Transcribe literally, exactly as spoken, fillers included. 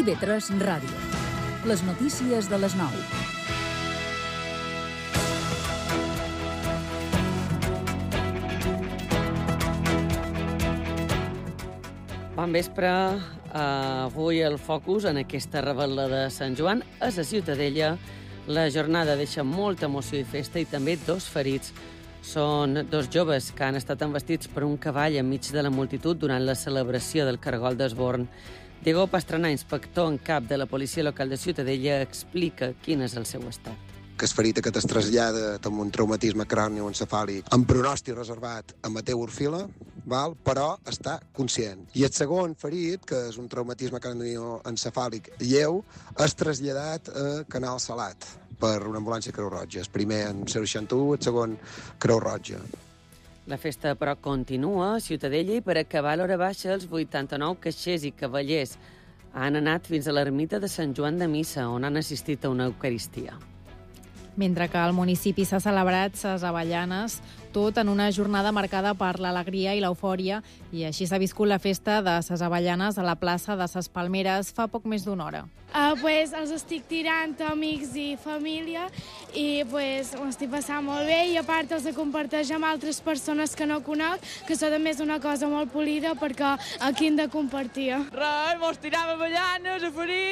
TV tres Ràdio. Les notícies de les nou. Bon vespre. Avui el focus en aquesta revetla de Sant Joan és a Ciutadella. La jornada deixa molta emoció i festa i també dos ferits. Són dos joves que han estat embestits per un cavall enmig de la multitud durant la celebració del Cargol d'Esborn. Diego Pastrana, inspector en cap de la policia local de Ciutadella, explica quin és el seu estat. Que és ferit que es trasllada amb un traumatisme cranioencefàlic amb pronòstic reservat a Mateu Orfila, val? Però està conscient. I el segon ferit, que és un traumatisme cranioencefàlic lleu, és traslladat a Canal Salat per una ambulància Creu Roja. El primer en seixanta-u, el segon Creu Roja. La festa, però, continua a Ciutadella i per acabar a l'hora baixa els vuitanta-nou caixers i cavallers han anat fins a l'ermita de Sant Joan de Missa, on han assistit a una eucaristia. Mentre que al municipi s'ha celebrat ses Avellanes, tot en una jornada marcada per l'alegria i l'eufòria, i així s'ha viscut la festa de ses Avellanes a la plaça de ses Palmeres fa poc més d'una hora. Uh, pues, els estic tirant amics i família i pues, ho estic passant molt bé i a part els comparteix amb altres persones que no conec, que això també és una cosa molt polida perquè aquí hem de compartir. Res, mos tiràvem avellanes, a ferir